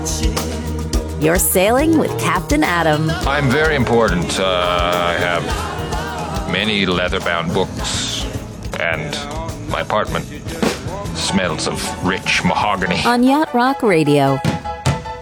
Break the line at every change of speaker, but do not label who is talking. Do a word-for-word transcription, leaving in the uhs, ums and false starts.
You're sailing with Captain Adam.
I'm very important. Uh, I have many leather-bound books, and my apartment smells of rich mahogany.
On Yacht Rock Radio.